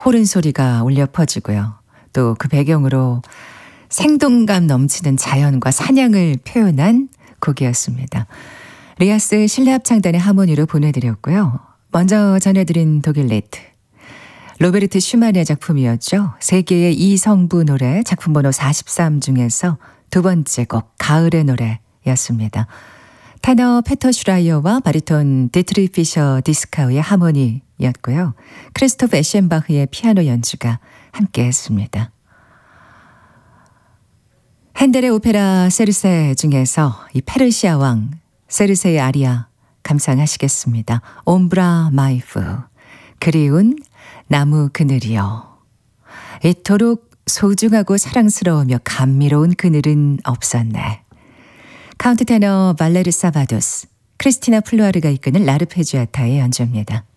호른 소리가 울려 퍼지고요. 또 그 배경으로 생동감 넘치는 자연과 사냥을 표현한 곡이었습니다. 리아스 실내 합창단의 하모니로 보내드렸고요. 먼저 전해드린 독일 레트. 로베르트 슈만의 작품이었죠. 세계의 이성부 노래 작품 번호 43 중에서 두 번째 곡 가을의 노래였습니다. 테너 페터 슈라이어와 바리톤 디트리 피셔 디스카우의 하모니였고요. 크리스토프 에셴바흐의 피아노 연주가 함께했습니다. 핸델의 오페라 세르세 중에서 이 페르시아 왕 세르세의 아리아 감상하시겠습니다. 옴브라 마이프 그리운 나무 그늘이여. 이토록 소중하고 사랑스러우며 감미로운 그늘은 없었네. 카운트 테너 발레르 사바도스, 크리스티나 플루아르가 이끄는 라르페지아타의 연주입니다.